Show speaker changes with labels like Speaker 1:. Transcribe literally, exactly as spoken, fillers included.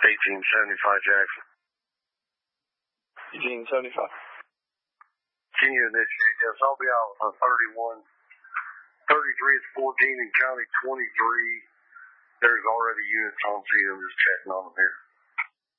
Speaker 1: eighteen seventy-five Jackson.
Speaker 2: eighteen seventy-five.
Speaker 1: Can you initiate? Yes, I'll be out on thirty-one. thirty-three is fourteen in County twenty-three. There's already units on scene. I'm just checking on them here.